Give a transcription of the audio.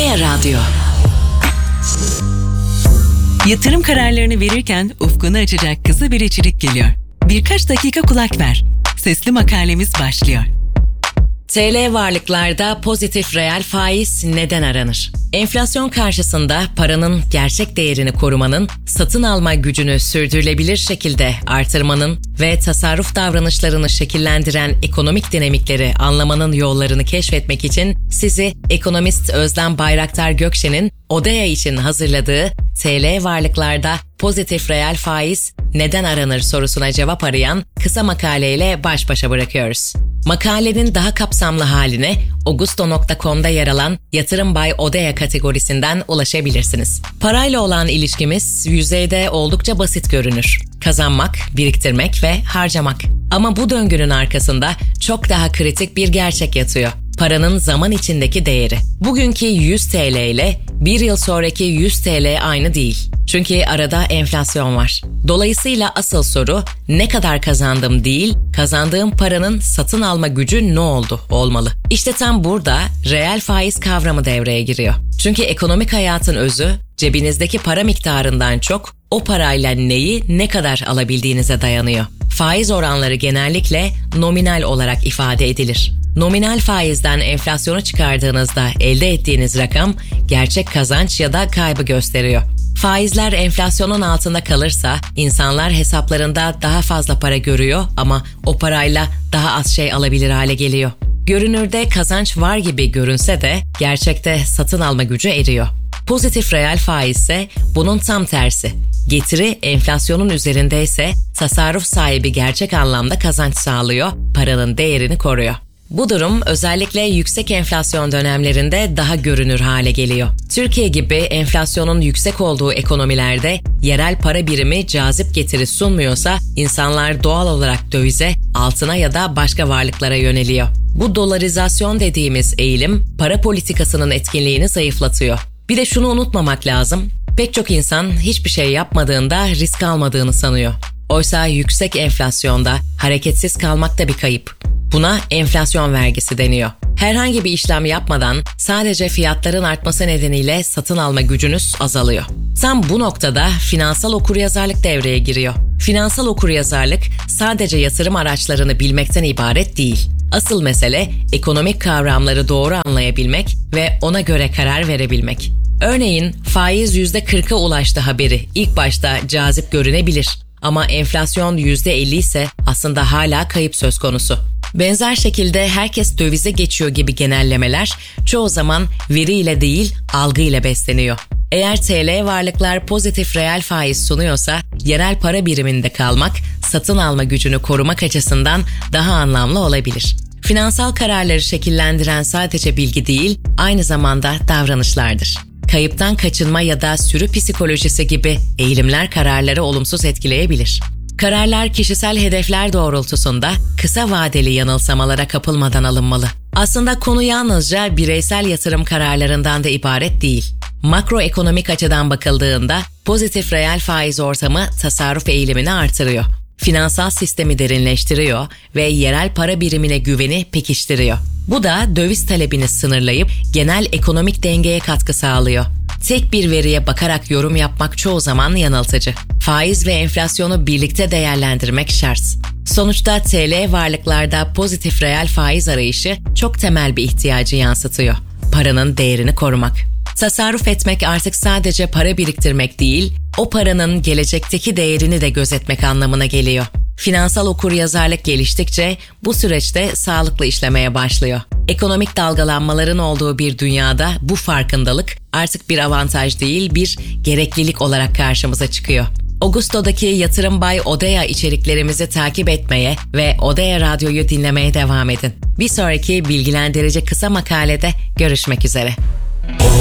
Odea Radyo. Yatırım kararlarını verirken ufkunu açacak kısa bir içerik geliyor. Birkaç dakika kulak ver. Sesli makalemiz başlıyor. TL varlıklarda pozitif reel faiz neden aranır? Enflasyon karşısında paranın gerçek değerini korumanın, satın alma gücünü sürdürülebilir şekilde artırmanın ve tasarruf davranışlarını şekillendiren ekonomik dinamikleri anlamanın yollarını keşfetmek için sizi ekonomist Özlem Bayraktar Gökşen'in Odea için hazırladığı TL varlıklarda pozitif reel faiz neden aranır sorusuna cevap arayan kısa makaleyle baş başa bırakıyoruz. Makalenin daha kapsamlı haline Ogusto.com'da yer alan Yatırım by Odea kategorisinden ulaşabilirsiniz. Parayla olan ilişkimiz yüzeyde oldukça basit görünür. Kazanmak, biriktirmek ve harcamak. Ama bu döngünün arkasında çok daha kritik bir gerçek yatıyor. Paranın zaman içindeki değeri. Bugünkü 100 TL ile bir yıl sonraki 100 TL aynı değil. Çünkü arada enflasyon var. Dolayısıyla asıl soru ne kadar kazandım değil, kazandığım paranın satın alma gücü ne oldu olmalı. İşte tam burada reel faiz kavramı devreye giriyor. Çünkü ekonomik hayatın özü cebinizdeki para miktarından çok o parayla neyi ne kadar alabildiğinize dayanıyor. Faiz oranları genellikle nominal olarak ifade edilir. Nominal faizden enflasyonu çıkardığınızda elde ettiğiniz rakam gerçek kazanç ya da kaybı gösteriyor. Faizler enflasyonun altında kalırsa insanlar hesaplarında daha fazla para görüyor ama o parayla daha az şey alabilir hale geliyor. Görünürde kazanç var gibi görünse de gerçekte satın alma gücü eriyor. Pozitif reel faiz ise bunun tam tersi. Getiri enflasyonun üzerindeyse tasarruf sahibi gerçek anlamda kazanç sağlıyor, paranın değerini koruyor. Bu durum özellikle yüksek enflasyon dönemlerinde daha görünür hale geliyor. Türkiye gibi enflasyonun yüksek olduğu ekonomilerde yerel para birimi cazip getiri sunmuyorsa insanlar doğal olarak dövize, altına ya da başka varlıklara yöneliyor. Bu dolarizasyon dediğimiz eğilim para politikasının etkinliğini zayıflatıyor. Bir de şunu unutmamak lazım. Pek çok insan hiçbir şey yapmadığında risk almadığını sanıyor. Oysa yüksek enflasyonda hareketsiz kalmak da bir kayıp. Buna enflasyon vergisi deniyor. Herhangi bir işlem yapmadan sadece fiyatların artması nedeniyle satın alma gücünüz azalıyor. Tam bu noktada finansal okuryazarlık devreye giriyor. Finansal okuryazarlık sadece yatırım araçlarını bilmekten ibaret değil. Asıl mesele ekonomik kavramları doğru anlayabilmek ve ona göre karar verebilmek. Örneğin faiz %40'a ulaştı haberi ilk başta cazip görünebilir. Ama enflasyon %50 ise aslında hala kayıp söz konusu. Benzer şekilde herkes dövize geçiyor gibi genellemeler çoğu zaman veriyle değil algıyla besleniyor. Eğer TL varlıklar pozitif reel faiz sunuyorsa yerel para biriminde kalmak satın alma gücünü korumak açısından daha anlamlı olabilir. Finansal kararları şekillendiren sadece bilgi değil, aynı zamanda davranışlardır. Kayıptan kaçınma ya da sürü psikolojisi gibi eğilimler kararları olumsuz etkileyebilir. Kararlar kişisel hedefler doğrultusunda kısa vadeli yanılsamalara kapılmadan alınmalı. Aslında konu yalnızca bireysel yatırım kararlarından da ibaret değil. Makroekonomik açıdan bakıldığında pozitif reel faiz ortamı tasarruf eğilimini artırıyor. Finansal sistemi derinleştiriyor ve yerel para birimine güveni pekiştiriyor. Bu da döviz talebini sınırlayıp genel ekonomik dengeye katkı sağlıyor. Tek bir veriye bakarak yorum yapmak çoğu zaman yanıltıcı. Faiz ve enflasyonu birlikte değerlendirmek şart. Sonuçta TL varlıklarda pozitif reel faiz arayışı çok temel bir ihtiyacı yansıtıyor. Paranın değerini korumak. Tasarruf etmek artık sadece para biriktirmek değil, o paranın gelecekteki değerini de gözetmek anlamına geliyor. Finansal okuryazarlık geliştikçe bu süreçte sağlıklı işlemeye başlıyor. Ekonomik dalgalanmaların olduğu bir dünyada bu farkındalık artık bir avantaj değil, bir gereklilik olarak karşımıza çıkıyor. Ogusto'daki Yatırım by Odea içeriklerimizi takip etmeye ve Odea Radyo'yu dinlemeye devam edin. Bir sonraki bilgilendirici kısa makalede görüşmek üzere.